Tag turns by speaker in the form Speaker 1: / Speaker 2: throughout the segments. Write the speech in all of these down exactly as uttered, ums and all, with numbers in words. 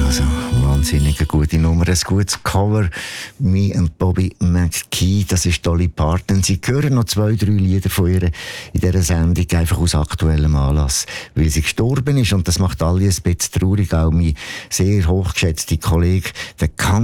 Speaker 1: Also, wahnsinnig eine gute Nummer, ein gutes Cover. Me and Bobby McKee, das ist Dolly Parton. Sie hören noch zwei, drei Lieder von ihr in dieser Sendung, einfach aus aktuellem Anlass, weil sie gestorben ist. Und das macht alle ein bisschen traurig. Auch mein sehr hochgeschätzter Kollege, der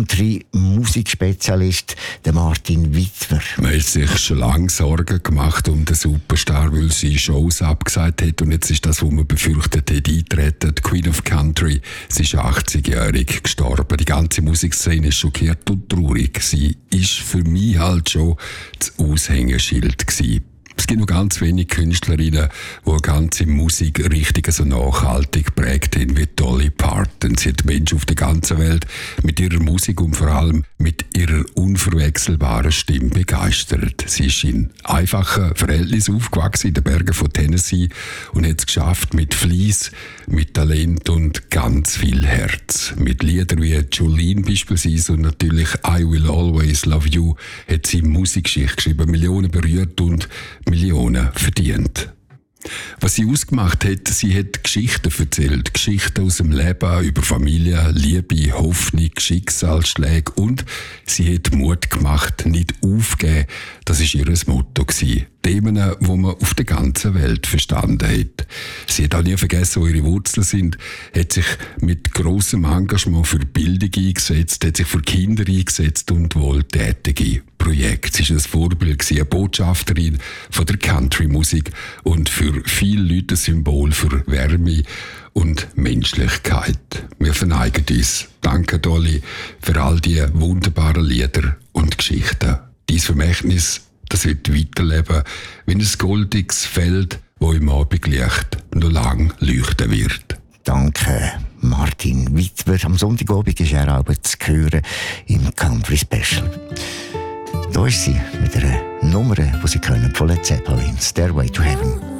Speaker 1: Country-Musikspezialist, der Martin Witwer.
Speaker 2: Man hat sich schon lange Sorgen gemacht um den Superstar, weil sie Shows abgesagt hat. Und jetzt ist das, was man befürchtet hat, eintreten. Die Queen of Country, sie ist achtzigjährig gestorben. Die ganze Musikszene ist schockiert und traurig. Sie ist für mich halt schon das Aushängeschild gewesen. Es gibt noch ganz wenige Künstlerinnen, die eine ganze Musik richtig so nachhaltig geprägt haben wie Dolly Parton. Sie hat Menschen auf der ganzen Welt mit ihrer Musik und vor allem mit ihrer unverwechselbaren Stimme begeistert. Sie ist in einfachen Verhältnissen aufgewachsen in den Bergen von Tennessee und hat es geschafft mit Fleiss, mit Talent und ganz viel Herz. Mit Liedern wie Jolene beispielsweise und natürlich I Will Always Love You hat sie Musikgeschichte geschrieben, Millionen berührt und Millionen verdient. Was sie ausgemacht hat, sie hat Geschichten erzählt. Geschichten aus dem Leben, über Familie, Liebe, Hoffnung, Schicksalsschläge und sie hat Mut gemacht, nicht aufgeben. Das war ihr Motto. Themen, die man auf der ganzen Welt verstanden hat. Sie hat auch nie vergessen, wo ihre Wurzeln sind, hat sich mit grossem Engagement für Bildung eingesetzt, hat sich für Kinder eingesetzt und wohltätige Projekte. Sie war ein Vorbild, eine Botschafterin von der Country-Musik und für viele Leute ein Symbol für Wärme und Menschlichkeit. Wir verneigen uns. Danke, Dolly, für all die wunderbaren Lieder und Geschichten. Dein Vermächtnis, das wird weiterleben, wie ein goldiges Feld, das im Abendlicht noch lang leuchten wird.
Speaker 1: Danke, Martin Witwer. Am Sonntagabend ist er auch zu hören im Country Special. Da ist sie mit einer Nummer, die Sie können, von Led Zeppelin, Stairway to Heaven.